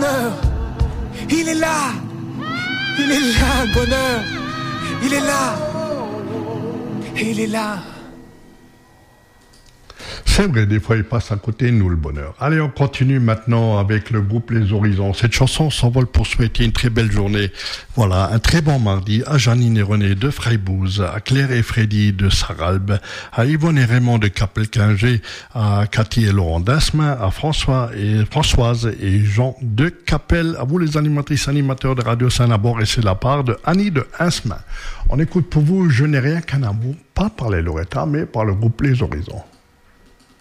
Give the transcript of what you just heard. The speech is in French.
bonheur. Il est là. Il est là, le bonheur. Il est là. Et il est là. C'est vrai, des fois il passe à côté de nous le bonheur. Allez, on continue maintenant avec le groupe Les Horizons. Cette chanson s'envole pour souhaiter une très belle journée. Voilà, un très bon mardi à Janine et René de Freibouz, à Claire et Freddy de Saralbe, à Yvonne et Raymond de Capelquinger, à Cathy et Laurent d'Asmin, à Françoise et Jean de Capelle. À vous les animatrices, animateurs de Radio Saint-Nabord, et c'est la part de Annie de Asmin. On écoute pour vous Je n'ai rien qu'un amour, pas par les Loretta, mais par le groupe Les Horizons.